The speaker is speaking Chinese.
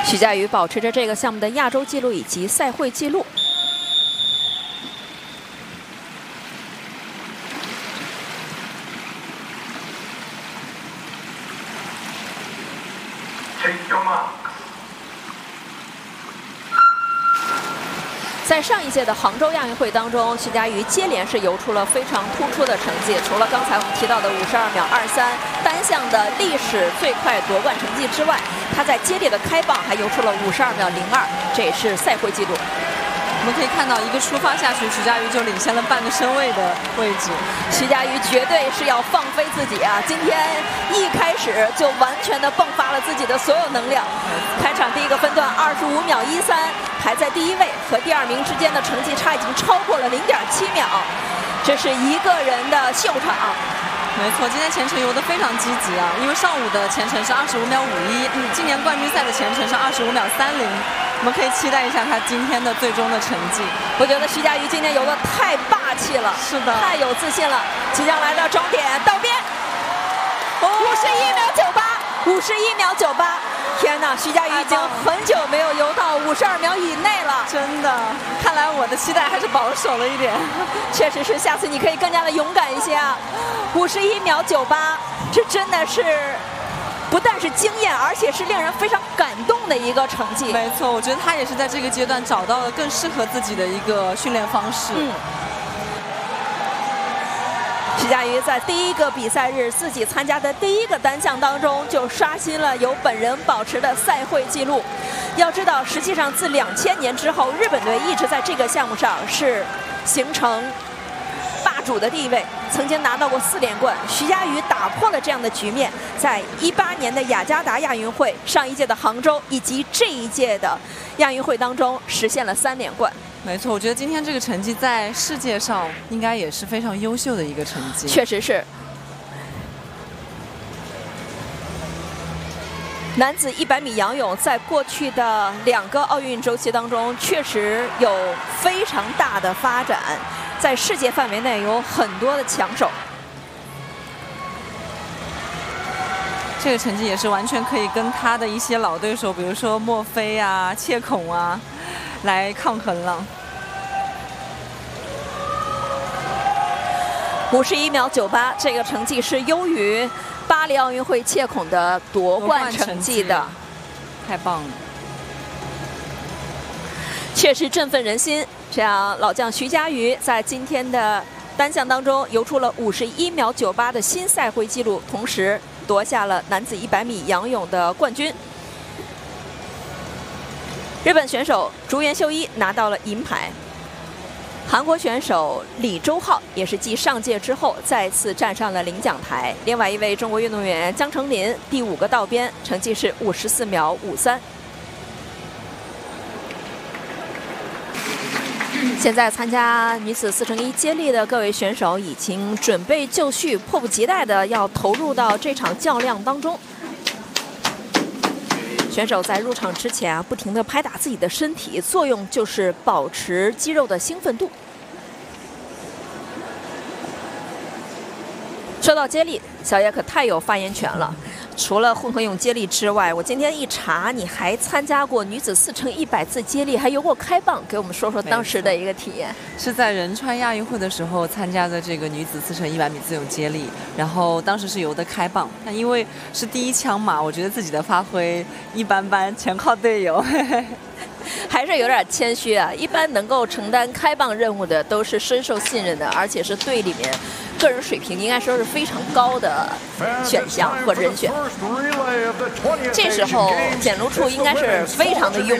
徐嘉余保持着这个项目的亚洲纪录以及赛会纪录。 在上一届的杭州亚运会当中，徐嘉余接连是游出了非常突出的成绩。除了刚才我们提到的52秒23单项的历史最快夺冠成绩之外，他在接力的开棒还游出了52秒02，这也是赛会纪录。 我们可以看到，一个出发下去，徐嘉余就领先了半个身位的位置。 徐嘉余绝对是要放飞自己啊！今天一开始就完全的迸发了自己的所有能量。开场第一个分段25秒13，排在第一位和第2名之间的成绩差已经超过了0.7秒，这是一个人的秀场。 没错，今天前程游得非常积极啊！因为上午的前程是25秒51，今年冠军赛的前程是25秒30。我们可以期待一下他今天的最终的成绩。 我觉得徐嘉余今天游得太霸气了， 是的， 太有自信了。即将来到终点，到边，51秒98，51秒98。天哪，徐嘉余已经很久没有游到52秒以内了。 真的，看来我的期待还是保守了一点。 确实是，下次你可以更加的勇敢一些啊。51秒98，这真的是。 不但是惊艳，而且是令人非常感动的一个成绩。 没错，我觉得他也是在这个阶段找到了更适合自己的一个训练方式。 徐嘉余在第一个比赛日自己参加的第一个单项当中就刷新了由本人保持的赛会纪录。要知道，实际上自2000年之后，日本队一直在这个项目上是形成 霸主的地位，曾经拿到过4连冠。徐嘉余打破了这样的局面，在18年的雅加达亚运会、上一届的杭州以及这一届的亚运会当中实现了3连冠。 没错，我觉得今天这个成绩在世界上应该也是非常优秀的一个成绩。 确实是。男子100米仰泳在过去的2个奥运周期当中，确实有非常大的发展。 在世界范围内有很多的强手， 这个成绩也是完全可以跟他的一些老对手，比如说墨菲啊、切孔啊，来抗衡了。 51秒98，这个成绩是优于巴黎奥运会切孔的夺冠成绩的， 太棒了， 确实振奋人心。 这样，老将徐嘉余在今天的单项当中游出了51秒98的新赛会纪录，同时夺下了男子100米仰泳的冠军。日本选手竹原秀一拿到了银牌，韩国选手李周浩也是继上届之后再次站上了领奖台。另外一位中国运动员江成林第5个道边，成绩是54秒53。 现在参加女子4乘1接力的各位选手已经准备就绪，迫不及待的要投入到这场较量当中。选手在入场之前啊，不停地拍打自己的身体，作用就是保持肌肉的兴奋度。说到接力，小野可太有发言权了。 除了混合泳接力之外，我今天一查，你还参加过女子4乘100自接力，还游过开棒，给我们说说当时的一个体验。 是在仁川亚运会的时候参加的这个女子4乘100米自由接力，然后当时是游的开棒，但因为是第一枪嘛，我觉得自己的发挥一般般，全靠队友。 还是有点谦虚啊！一般能够承担开棒任务的都是深受信任的，而且是队里面个人水平应该说是非常高的选项和人选。这时候简如处应该是非常的